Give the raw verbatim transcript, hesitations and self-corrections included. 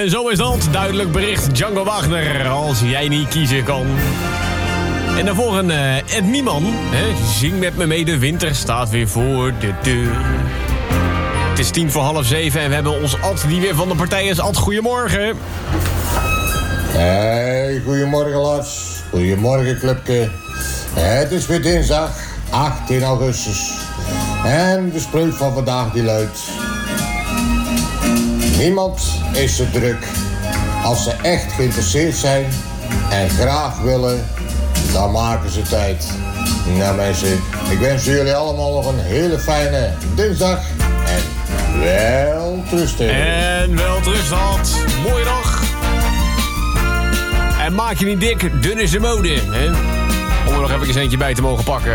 En zo is dat. Duidelijk bericht Django Wagner. Als jij niet kiezen kan. En daarvoor een uh, Ed Niemann. Hè? Zing met me mee, de winter staat weer voor de deur. Het is tien voor half zeven en we hebben ons Ad die weer van de partij is. Ad, goedemorgen. Hey, goedemorgen Lars. Goedemorgen clubke. Het is weer dinsdag, achttien augustus. En de spreuk van vandaag die luidt: niemand is te druk. Als ze echt geïnteresseerd zijn en graag willen, dan maken ze tijd. Nou mensen, ik wens jullie allemaal nog een hele fijne dinsdag. En wel trusten. En wel terug, Ad. Mooie dag. En maak je niet dik, dun is de mode. Hè? Om er nog even eentje bij te mogen pakken.